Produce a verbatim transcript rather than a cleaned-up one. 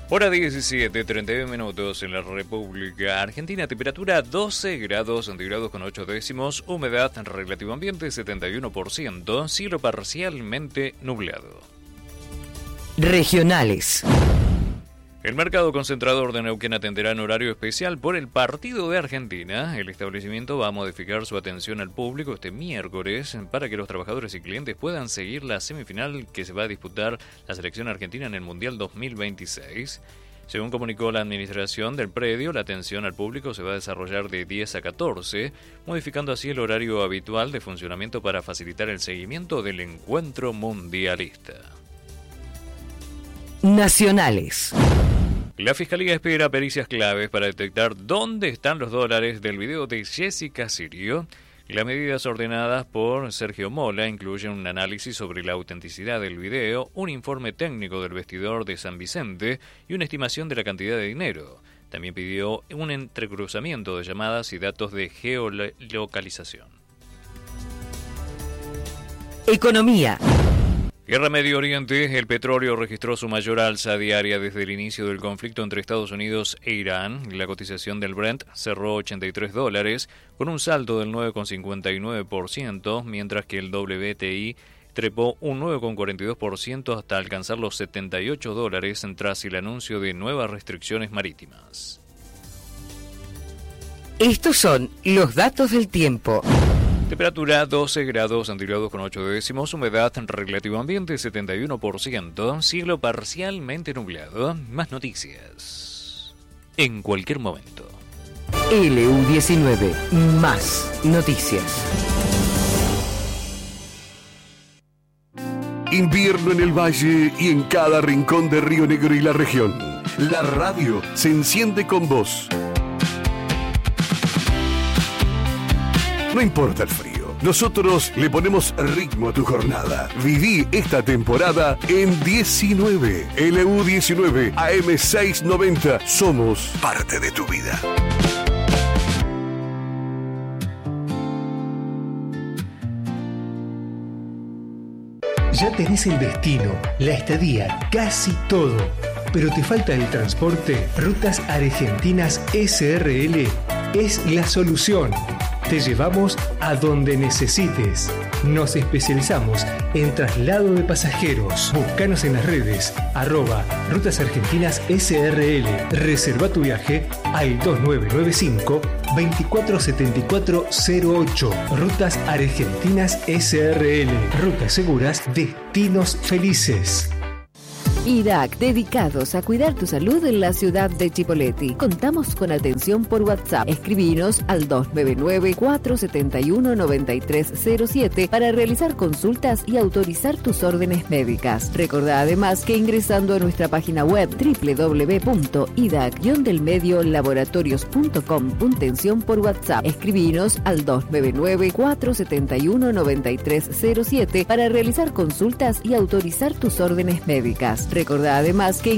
Hora diecisiete, treinta y uno minutos en la República Argentina, temperatura doce grados centígrados con ocho décimos, humedad relativo ambiente setenta y uno por ciento, cielo parcialmente nublado. Regionales. El mercado concentrador de Neuquén atenderá en horario especial por el partido de Argentina. El establecimiento va a modificar su atención al público este miércoles para que los trabajadores y clientes puedan seguir la semifinal que se va a disputar la selección argentina en el Mundial dos mil veintiséis. Según comunicó la administración del predio, la atención al público se va a desarrollar de diez a catorce, modificando así el horario habitual de funcionamiento para facilitar el seguimiento del encuentro mundialista. Nacionales. La Fiscalía espera pericias claves para detectar dónde están los dólares del video de Jessica Sirio. Las medidas ordenadas por Sergio Mola incluyen un análisis sobre la autenticidad del video, un informe técnico del vestidor de San Vicente y una estimación de la cantidad de dinero. También pidió un entrecruzamiento de llamadas y datos de geolocalización. Economía. Guerra Medio Oriente, el petróleo registró su mayor alza diaria desde el inicio del conflicto entre Estados Unidos e Irán. La cotización del Brent cerró ochenta y tres dólares, con un salto del nueve coma cincuenta y nueve por ciento, mientras que el W T I trepó un nueve coma cuarenta y dos por ciento hasta alcanzar los setenta y ocho dólares tras el anuncio de nuevas restricciones marítimas. Estos son los datos del tiempo. Temperatura doce grados centígrados con ocho décimos, humedad relativo ambiente setenta y uno por ciento, cielo parcialmente nublado. Más noticias en cualquier momento. L U diecinueve, más noticias. Invierno en el valle y en cada rincón de Río Negro y la región. La radio se enciende con vos. No importa el frío, nosotros le ponemos ritmo a tu jornada. Viví esta temporada en diecinueve. L U diecinueve, A M seiscientos noventa. Somos parte de tu vida. Ya tenés el destino, la estadía, casi todo. Pero te falta el transporte. Rutas Argentinas S R L es la solución. Te llevamos a donde necesites. Nos especializamos en traslado de pasajeros. Búscanos en las redes, arroba Rutas Argentinas S R L. Reserva tu viaje al dos nueve nueve cinco, dos cuatro siete cuatro cero ocho. Rutas Argentinas S R L. Rutas seguras, destinos felices. I D A C, dedicados a cuidar tu salud en la ciudad de Chipoleti. Contamos con atención por WhatsApp. Escribinos al dos nueve nueve, cuatro siete uno, nueve tres cero siete para realizar consultas y autorizar tus órdenes médicas. Recordá además que ingresando a nuestra página web doble u doble u doble u punto i d a c guion del medio laboratorios punto com punto atención por WhatsApp. Escribinos al dos nueve nueve, cuatro siete uno, nueve tres cero siete para realizar consultas y autorizar tus órdenes médicas. Recordá además que